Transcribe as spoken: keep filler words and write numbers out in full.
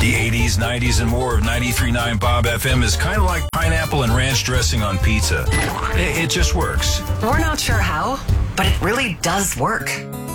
The eighties, nineties, and more of ninety-three point nine Bob F M is kind of like pineapple and ranch dressing on pizza. It, it just works. We're not sure how, but it really does work.